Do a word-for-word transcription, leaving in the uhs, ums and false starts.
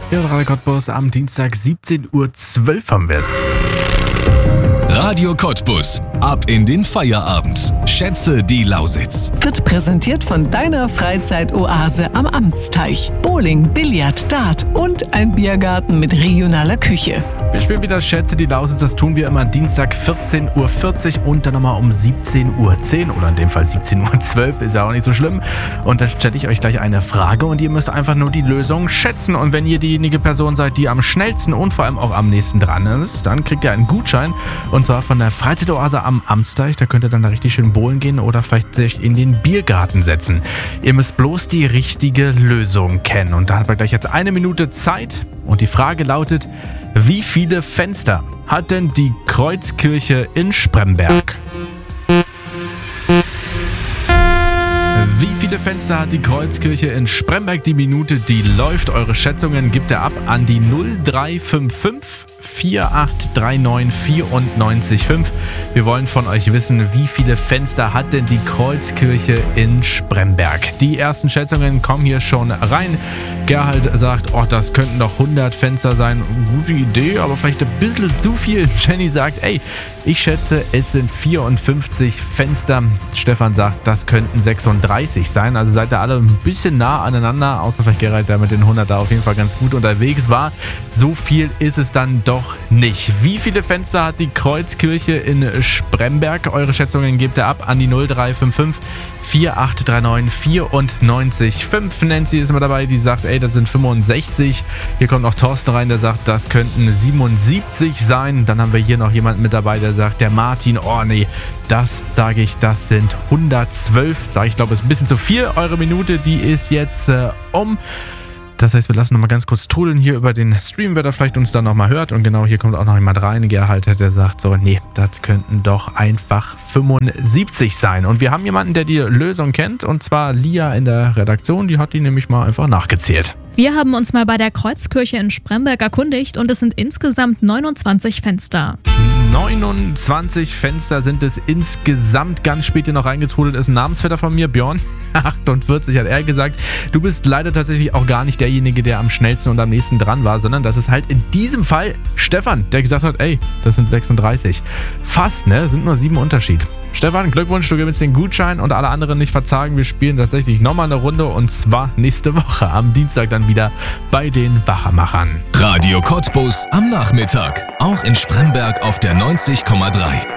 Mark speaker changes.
Speaker 1: Ja, Radio Cottbus am Dienstag siebzehn Uhr zwölf haben wir es.
Speaker 2: Radio Cottbus. Ab in den Feierabend. Schätze die Lausitz.
Speaker 3: Wird präsentiert von deiner Freizeitoase am Amtsteich. Bowling, Billard, Dart und ein Biergarten mit regionaler Küche.
Speaker 1: Wir spielen wieder Schätze die Lausitz. Das tun wir immer Dienstag vierzehn Uhr vierzig und dann nochmal um siebzehn Uhr zehn oder in dem Fall siebzehn Uhr zwölf. Ist ja auch nicht so schlimm. Und dann stelle ich euch gleich eine Frage und ihr müsst einfach nur die Lösung schätzen. Und wenn ihr diejenige Person seid, die am schnellsten und vor allem auch am nächsten dran ist, dann kriegt ihr einen Gutschein. Und zwar von der Freizeitoase am Amtsteich. Da könnt ihr dann da richtig schön bowlen gehen oder vielleicht euch in den Biergarten setzen. Ihr müsst bloß die richtige Lösung kennen. Und da habt ihr gleich jetzt eine Minute Zeit. Und die Frage lautet, wie viele Fenster hat denn die Kreuzkirche in Spremberg? Wie viele Fenster hat die Kreuzkirche in Spremberg? Die Minute, die läuft. Eure Schätzungen gibt ihr ab an die null drei fünf fünf vier acht drei neun vier neun fünf. Wir wollen von euch wissen, wie viele Fenster hat denn die Kreuzkirche in Spremberg? Die ersten Schätzungen kommen hier schon rein. Gerhard sagt, oh, das könnten doch hundert Fenster sein. Gute Idee, aber vielleicht ein bisschen zu viel. Jenny sagt, ey, ich schätze, es sind vierundfünfzig Fenster. Stefan sagt, das könnten sechsunddreißig sein. Also seid ihr alle ein bisschen nah aneinander, außer vielleicht Gerhard, der mit den hundert da auf jeden Fall ganz gut unterwegs war. So viel ist es dann doch nicht. Wie viele Fenster hat die Kreuzkirche in Spremberg? Eure Schätzungen gebt ihr ab an die null drei fünf fünf vier acht drei neun vier neun fünf. Nancy ist immer dabei, die sagt, ey, das sind fünfundsechzig. Hier kommt noch Thorsten rein, der sagt, das könnten siebenundsiebzig sein. Dann haben wir hier noch jemanden mit dabei, der sagt, der Martin, oh nee, das sage ich, das sind hundertzwölf. Sage ich, glaube, ist ein bisschen zu viel. Eure Minute, die ist jetzt äh, um. Das heißt, wir lassen nochmal ganz kurz trudeln hier über den Stream, wer da vielleicht uns dann nochmal hört. Und genau, hier kommt auch noch jemand rein, Gerhard, der sagt so, nee, das könnten doch einfach fünfundsiebzig sein. Und wir haben jemanden, der die Lösung kennt, und zwar Lia in der Redaktion. Die hat die nämlich mal einfach nachgezählt.
Speaker 4: Wir haben uns mal bei der Kreuzkirche in Spremberg erkundigt und es sind insgesamt neunundzwanzig Fenster.
Speaker 1: neunundzwanzig Fenster sind es insgesamt. Ganz spät hier noch reingetrudelt ist ein Namensvetter von mir, Björn. achtundvierzig hat er gesagt. Du bist leider tatsächlich auch gar nicht derjenige, der am schnellsten und am nächsten dran war, sondern das ist halt in diesem Fall Stefan, der gesagt hat, ey, das sind sechsunddreißig. Fast, ne? Sind nur sieben Unterschied. Stefan, Glückwunsch, du gewinnst den Gutschein und alle anderen nicht verzagen. Wir spielen tatsächlich nochmal eine Runde und zwar nächste Woche am Dienstag dann wieder bei den Wachermachern.
Speaker 2: Radio Cottbus am Nachmittag. Auch in Spremberg auf der neunzig Komma drei.